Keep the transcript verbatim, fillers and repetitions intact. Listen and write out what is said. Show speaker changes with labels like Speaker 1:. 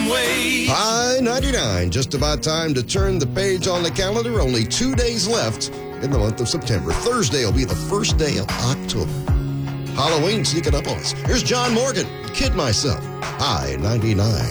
Speaker 1: some way.
Speaker 2: I ninety-nine, just about time to turn the page on the calendar. Only two days left in the month of September. Thursday will be the first day of October. Halloween sneaking up on us. Here's John Morgan, Kid Myself, I ninety-nine.